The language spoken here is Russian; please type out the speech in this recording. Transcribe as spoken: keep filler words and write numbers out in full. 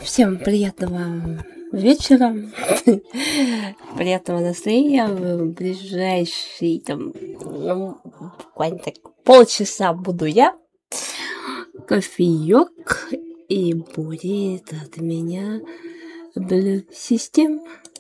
Всем приятного вечера, приятного настроения. В ближайший там, ну, буквально так полчаса буду я. Кофеек, и будет от меня Blue System.